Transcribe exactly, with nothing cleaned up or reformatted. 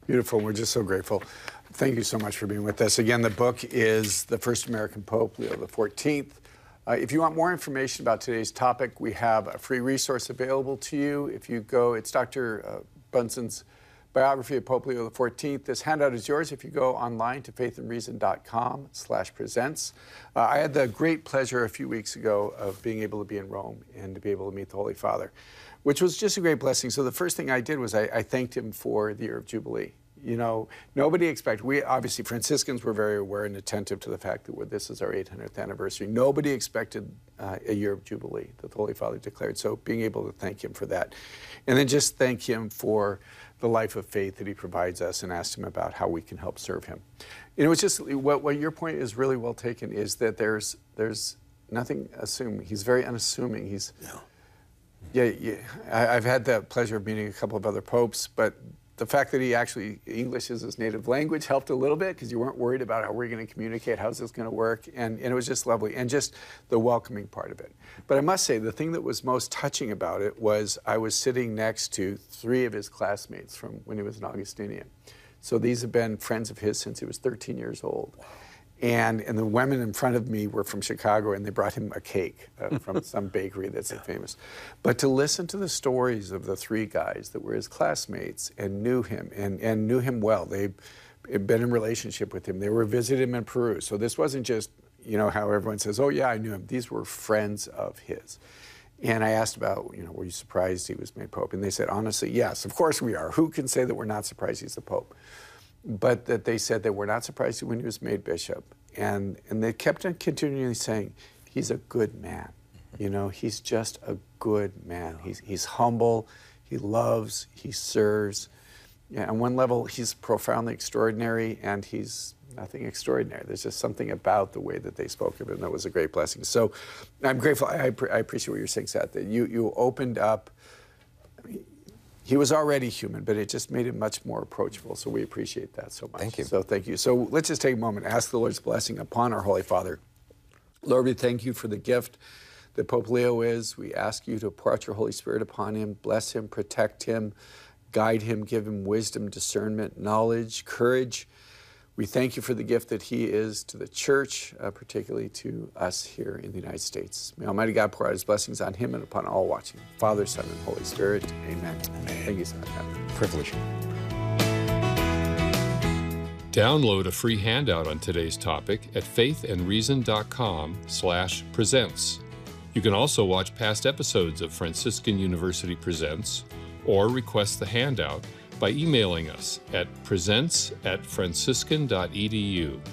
Beautiful. We're just so grateful. Thank you so much for being with us. Again, the book is The First American Pope, Leo the fourteenth. Uh, if you want more information about today's topic, we have a free resource available to you. If you go, it's Doctor Uh, Bunson's biography of Pope Leo the fourteenth. This handout is yours if you go online to faith and reason dot com slash presents. Uh, I had the great pleasure a few weeks ago of being able to be in Rome and to be able to meet the Holy Father, which was just a great blessing. So the first thing I did was I, I thanked him for the year of Jubilee. You know, nobody expected, we obviously, Franciscans were very aware and attentive to the fact that we're, this is our eight hundredth anniversary. Nobody expected uh, a year of Jubilee that the Holy Father declared. So being able to thank him for that. And then just thank him for the life of faith that he provides us and asked him about how we can help serve him. And it was just, what, what your point is really well taken is that there's, there's nothing assumed. He's very unassuming. He's, yeah. Yeah, yeah, I, I've had the pleasure of meeting a couple of other popes, but the fact that he actually, English is his native language helped a little bit because you weren't worried about how we're going to communicate, how's this going to work, and, and it was just lovely, and just the welcoming part of it. But I must say, the thing that was most touching about it was I was sitting next to three of his classmates from when he was an Augustinian. So these have been friends of his since he was thirteen years old. And, and the women in front of me were from Chicago, and they brought him a cake uh, from some bakery that's yeah. famous. But to listen to the stories of the three guys that were his classmates and knew him, and, and knew him well, they'd been in relationship with him. They were visiting him in Peru. So this wasn't just, you know, how everyone says, oh, yeah, I knew him. These were friends of his. And I asked about, you know, were you surprised he was made Pope? And they said, honestly, yes, of course we are. Who can say that we're not surprised he's the Pope? But that they said that we're not surprised when he was made bishop. And, and they kept on continually saying, he's a good man. You know, he's just a good man. He's, he's humble, he loves, he serves. Yeah, on one level, he's profoundly extraordinary, and he's nothing extraordinary. There's just something about the way that they spoke of him that was a great blessing. So I'm grateful. I, I appreciate what you're saying, Seth, that you, you opened up. I mean, he was already human, but it just made him much more approachable, so we appreciate that so much. Thank you. So thank you. So let's just take a moment, ask the Lord's blessing upon our Holy Father. Lord, we thank you for the gift that Pope Leo is. We ask you to pour out your Holy Spirit upon him, bless him, protect him, guide him, give him wisdom, discernment, knowledge, courage. We thank you for the gift that he is to the church, uh, particularly to us here in the United States. May Almighty God pour out his blessings on him and upon all watching. Father, Son, and Holy Spirit. Amen. Amen. Thank you so much. Privilege. Download a free handout on today's topic at faith and reason dot com slash presents. You can also watch past episodes of Franciscan University Presents or request the handout by emailing us at presents at franciscan dot e d u.